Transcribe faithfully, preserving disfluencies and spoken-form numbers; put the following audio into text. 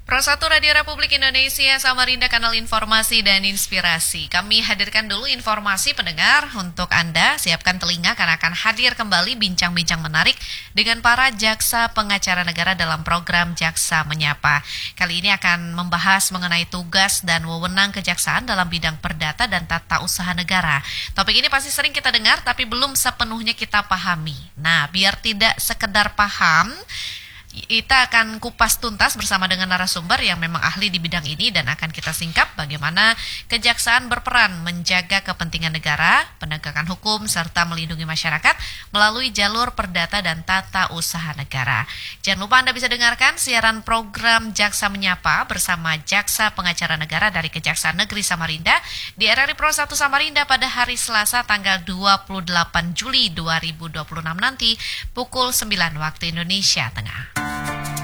Pro satu Radio Republik Indonesia, Samarinda, kanal informasi dan inspirasi. Kami hadirkan dulu informasi pendengar untuk Anda. Siapkan telinga karena akan hadir kembali bincang-bincang menarik dengan para jaksa pengacara negara dalam program Jaksa Menyapa. Kali ini akan membahas mengenai tugas dan wewenang kejaksaan dalam bidang perdata dan tata usaha negara. Topik ini pasti sering kita dengar tapi belum sepenuhnya kita pahami. Nah, biar tidak sekedar paham, kita akan kupas tuntas bersama dengan narasumber yang memang ahli di bidang ini dan akan kita singkap bagaimana kejaksaan berperan menjaga kepentingan negara, penegakan hukum, serta melindungi masyarakat melalui jalur perdata dan tata usaha negara. Jangan lupa Anda bisa dengarkan siaran program Jaksa Menyapa bersama Jaksa Pengacara Negara dari Kejaksaan Negeri Samarinda di R R I Pro satu Samarinda pada hari Selasa tanggal dua puluh delapan Juli dua ribu dua puluh enam nanti pukul sembilan waktu Indonesia Tengah.